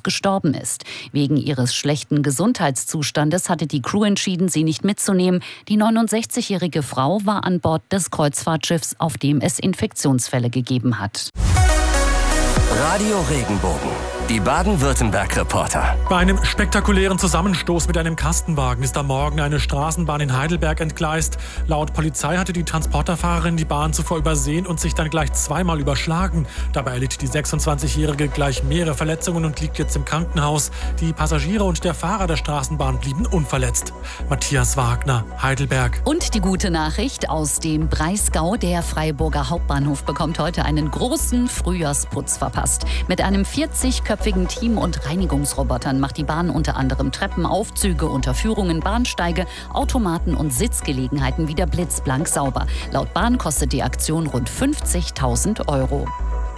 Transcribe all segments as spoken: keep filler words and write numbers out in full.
gestorben ist. Wegen ihres schlechten Gesundheitszustandes hatte die Crew entschieden, sie nicht mitzunehmen. Die neunundsechzigjährige Frau war an Bord des Kreuzfahrtschiffs, auf dem es Infektionsfälle gegeben hat. Radio Regenbogen, die Baden-Württemberg-Reporter. Bei einem spektakulären Zusammenstoß mit einem Kastenwagen ist am Morgen eine Straßenbahn in Heidelberg entgleist. Laut Polizei hatte die Transporterfahrerin die Bahn zuvor übersehen und sich dann gleich zweimal überschlagen. Dabei erlitt die sechsundzwanzigjährige gleich mehrere Verletzungen und liegt jetzt im Krankenhaus. Die Passagiere und der Fahrer der Straßenbahn blieben unverletzt. Matthias Wagner, Heidelberg. Und die gute Nachricht aus dem Breisgau: Der Freiburger Hauptbahnhof bekommt heute einen großen Frühjahrsputz verpasst. Mit einem vierzigköpfigen Team und Reinigungsrobotern macht die Bahn unter anderem Treppen, Aufzüge, Unterführungen, Bahnsteige, Automaten und Sitzgelegenheiten wieder blitzblank sauber. Laut Bahn kostet die Aktion rund fünfzigtausend Euro.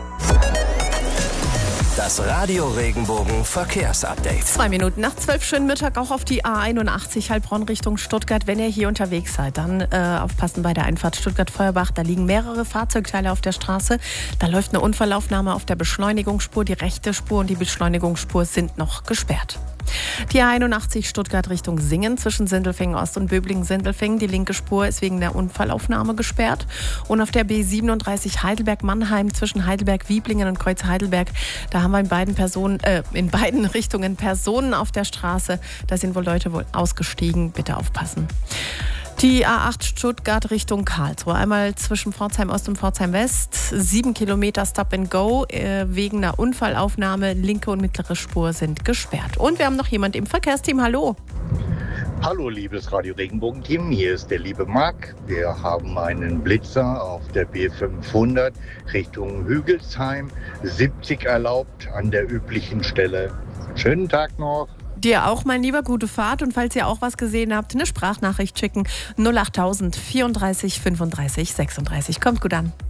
Das Radio Regenbogen Verkehrsupdate. Zwei Minuten nach zwölf, schönen Mittag auch auf die A einundachtzig Heilbronn Richtung Stuttgart. Wenn ihr hier unterwegs seid, dann äh, aufpassen bei der Einfahrt Stuttgart-Feuerbach. Da liegen mehrere Fahrzeugteile auf der Straße. Da läuft eine Unfallaufnahme auf der Beschleunigungsspur. Die rechte Spur und die Beschleunigungsspur sind noch gesperrt. Die A einundachtzig Stuttgart Richtung Singen zwischen Sindelfingen Ost und Böblingen-Sindelfingen. Die linke Spur ist wegen der Unfallaufnahme gesperrt. Und auf der B siebenunddreißig Heidelberg-Mannheim zwischen Heidelberg-Wieblingen und Kreuz-Heidelberg, da haben wir in beiden, Personen, äh, in beiden Richtungen Personen auf der Straße. Da sind wohl Leute wohl ausgestiegen. Bitte aufpassen. Die A acht Stuttgart Richtung Karlsruhe. Einmal zwischen Pforzheim Ost und Pforzheim West. Sieben Kilometer Stop and Go äh, wegen einer Unfallaufnahme. Linke und mittlere Spur sind gesperrt. Und wir haben noch jemand im Verkehrsteam. Hallo. Hallo, liebes Radio Regenbogen-Team. Hier ist der liebe Marc. Wir haben einen Blitzer auf der B fünfhundert Richtung Hügelsheim. siebzig erlaubt an der üblichen Stelle. Schönen Tag noch. Dir auch, mein Lieber, gute Fahrt. Und falls ihr auch was gesehen habt, eine Sprachnachricht schicken. null achttausend vierunddreißig fünfunddreißig sechsunddreißig. Kommt gut an.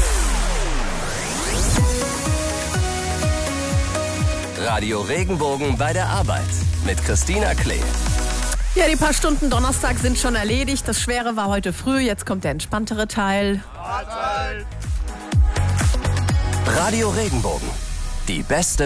Radio Regenbogen bei der Arbeit mit Christina Klee. Ja, die paar Stunden Donnerstag sind schon erledigt. Das Schwere war heute früh. Jetzt kommt der entspanntere Teil. Radio Regenbogen, die beste